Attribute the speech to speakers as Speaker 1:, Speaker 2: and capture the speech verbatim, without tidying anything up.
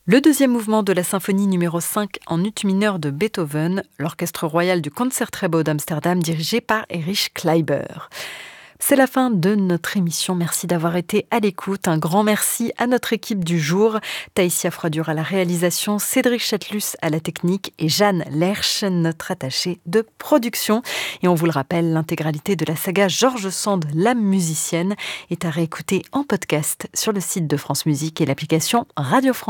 Speaker 1: Le deuxième mouvement de la symphonie numéro cinq en ut mineur de Beethoven, l'orchestre royal du Concertgebouw d'Amsterdam dirigé par Erich Kleiber. C'est la fin de notre émission. Merci d'avoir été à l'écoute. Un grand merci à notre équipe du jour. Taïsia Froidur à la réalisation, Cédric Chatelus à la technique et Jeanne Lerche, notre attachée de production. Et on vous le rappelle, l'intégralité de la saga George Sand, l'âme musicienne, est à réécouter en podcast sur le site de France Musique et l'application Radio France.